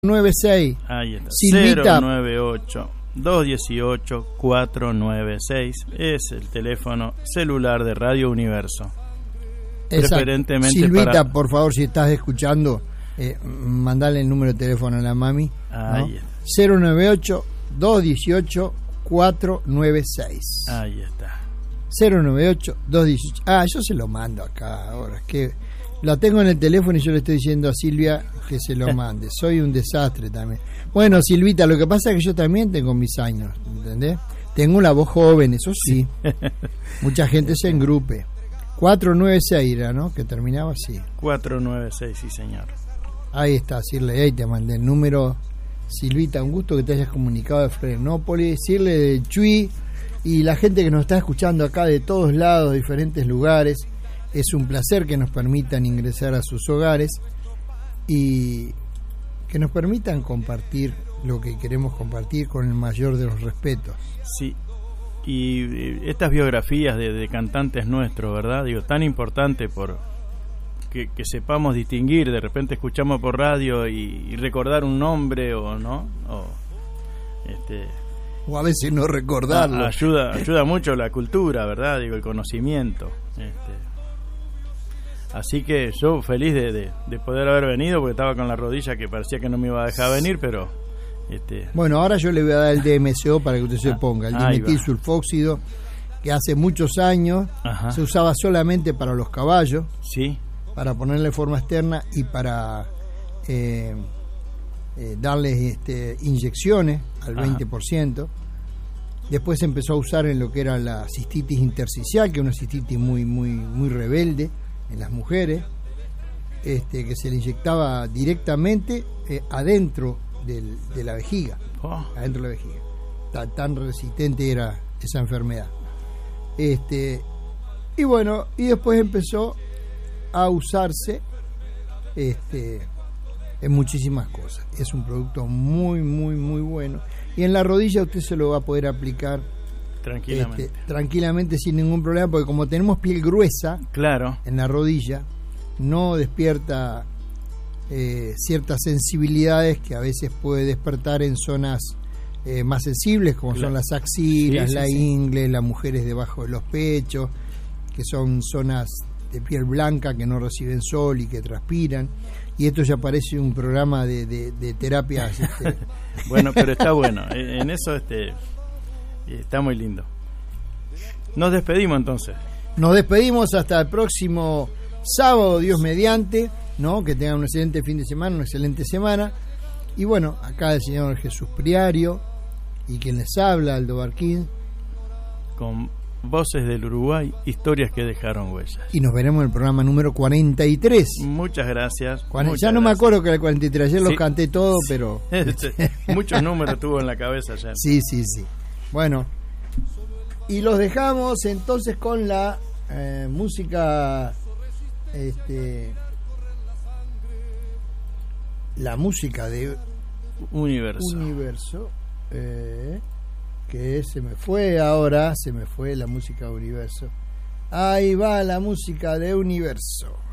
96. Ahí está. Silvita. 098-218-496 es el teléfono celular de Radio Universo. Exacto. Preferentemente Silvita, por favor, si estás escuchando, mandale el número de teléfono a la mami. Ahí está. 098-218-496. Ahí está. 098-218. Yo se lo mando acá ahora. Es que la tengo en el teléfono y yo le estoy diciendo a Silvia que se lo mande. Soy un desastre también. Bueno, Silvita, lo que pasa es que yo también tengo mis años, ¿entendés? Tengo una voz joven, eso sí. Mucha gente se engrupe. 496 era, ¿no? Que terminaba así. 496, sí, señor. Ahí está, Sirle, ahí te mandé el número. Silvita, un gusto que te hayas comunicado de Florianópolis. Sirle de Chuy y la gente que nos está escuchando acá de todos lados, de diferentes lugares. Es un placer que nos permitan ingresar a sus hogares y que nos permitan compartir lo que queremos compartir con el mayor de los respetos. Sí, y estas biografías de cantantes nuestros, ¿verdad? Digo, tan importante por que sepamos distinguir. De repente escuchamos por radio y recordar un nombre o no, o a veces no recordarlo. Ayuda mucho la cultura, ¿verdad? Digo, el conocimiento. Así que yo feliz de poder haber venido, porque estaba con la rodilla que parecía que no me iba a dejar venir, pero bueno, ahora yo le voy a dar el DMSO para que usted se ponga, el dimetilsulfóxido, que hace muchos años se usaba solamente para los caballos, sí, para ponerle forma externa y para darles inyecciones al 20%. Después se empezó a usar en lo que era la cistitis intersticial, que es una cistitis muy rebelde en las mujeres, que se le inyectaba directamente adentro de la vejiga, adentro de la vejiga. Tan resistente era esa enfermedad. Y bueno, y después empezó a usarse en muchísimas cosas. Es un producto muy bueno, y en la rodilla usted se lo va a poder aplicar tranquilamente sin ningún problema, porque como tenemos piel gruesa, claro, en la rodilla, no despierta ciertas sensibilidades que a veces puede despertar en zonas más sensibles, como son las axilas, la ingle, las mujeres debajo de los pechos, que son zonas de piel blanca que no reciben sol y que transpiran. Y esto ya parece un programa de terapias. Bueno, pero está bueno. En eso está muy lindo. Nos despedimos entonces. Nos despedimos hasta el próximo sábado, Dios mediante, ¿no? Que tengan un excelente fin de semana, una excelente semana. Y bueno, acá el señor Jesús Priario y quien les habla, Aldo Barquín, con Voces del Uruguay, historias que dejaron huellas. Y nos veremos en el programa número 43. Muchas gracias. Ya no me acuerdo que era el 43, ayer los canté todo, pero muchos números tuvo en la cabeza ya. Sí. Bueno, y los dejamos entonces con la música, la música de Universo, que se me fue la música de Universo. Ahí va la música de Universo.